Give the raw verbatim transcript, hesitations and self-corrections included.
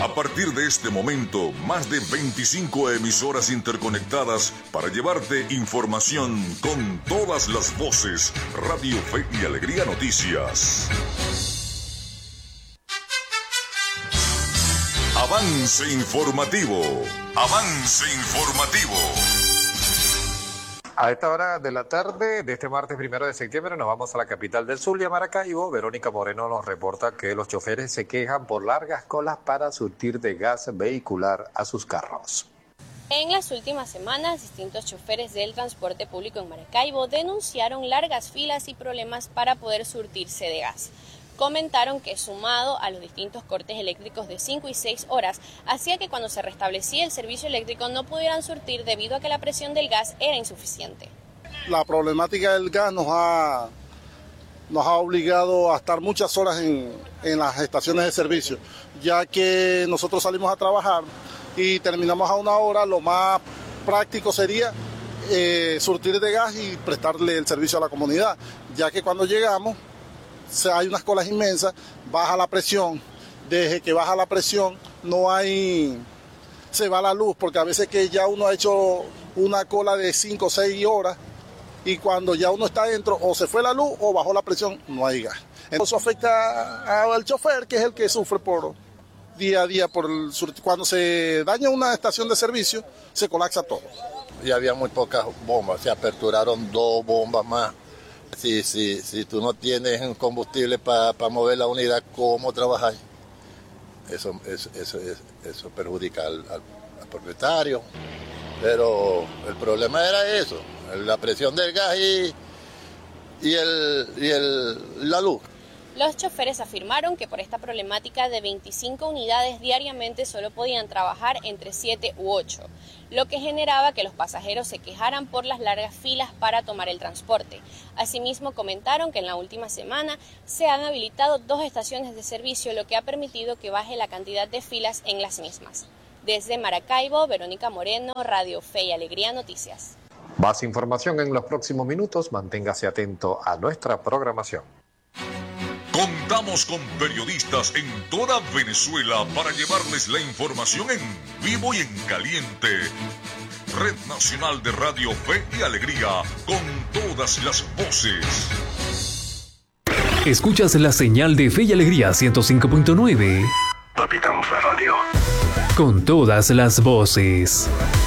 A partir de este momento, más de veinticinco emisoras interconectadas para llevarte información con todas las voces. Radio Fe y Alegría Noticias. Avance informativo. Avance informativo. A esta hora de la tarde de este martes primero de septiembre nos vamos a la capital del Zulia, Maracaibo. Verónica Moreno nos reporta que los choferes se quejan por largas colas para surtir de gas vehicular a sus carros. En las últimas semanas, distintos choferes del transporte público en Maracaibo denunciaron largas filas y problemas para poder surtirse de gas. Comentaron que sumado a los distintos cortes eléctricos de cinco y seis horas, hacía que cuando se restablecía el servicio eléctrico no pudieran surtir debido a que la presión del gas era insuficiente. La problemática del gas nos ha, nos ha obligado a estar muchas horas en, en las estaciones de servicio, ya que nosotros salimos a trabajar y terminamos a una hora. Lo más práctico sería eh, surtir de gas y prestarle el servicio a la comunidad, ya que cuando llegamos hay unas colas inmensas, baja la presión, desde que baja la presión no hay, se va la luz, porque a veces que ya uno ha hecho una cola de cinco o seis horas y cuando ya uno está dentro o se fue la luz o bajó la presión, no hay gas. Entonces eso afecta al chofer, que es el que sufre por día a día, por el, cuando se daña una estación de servicio, se colapsa todo. Y había muy pocas bombas, se aperturaron dos bombas más. Si, si, si tú no tienes un combustible para pa mover la unidad, ¿cómo trabajar? Eso, eso, eso, eso perjudica al, al, al propietario. Pero el problema era eso, la presión del gas y, y, el, y el, la luz. Los choferes afirmaron que por esta problemática de veinticinco unidades diariamente solo podían trabajar entre siete u ocho, lo que generaba que los pasajeros se quejaran por las largas filas para tomar el transporte. Asimismo, comentaron que en la última semana se han habilitado dos estaciones de servicio, lo que ha permitido que baje la cantidad de filas en las mismas. Desde Maracaibo, Verónica Moreno, Radio Fe y Alegría Noticias. Más información en los próximos minutos. Manténgase atento a nuestra programación. Contamos con periodistas en toda Venezuela para llevarles la información en vivo y en caliente. Red Nacional de Radio Fe y Alegría, con todas las voces. Escuchas la señal de Fe y Alegría ciento cinco punto nueve. Capitán Radio. Con todas las voces.